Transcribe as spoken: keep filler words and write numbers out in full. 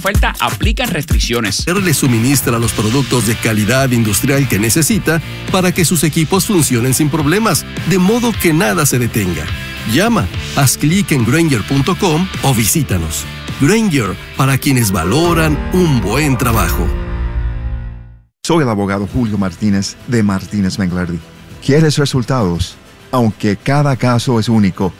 Oferta, aplican restricciones. Le suministra los productos de calidad industrial que necesita para que sus equipos funcionen sin problemas, de modo que nada se detenga. Llama, haz clic en Grainger punto com o visítanos. Grainger, para quienes valoran un buen trabajo. Soy el abogado Julio Martínez de Martínez Menglardi. ¿Quieres resultados? Aunque cada caso es único,